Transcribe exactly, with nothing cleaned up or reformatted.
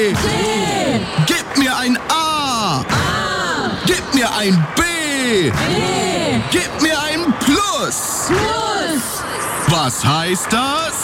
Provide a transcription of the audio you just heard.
B. Gib mir ein A. A. Gib mir ein B. B. Gib mir ein Plus. Plus. Was heißt das?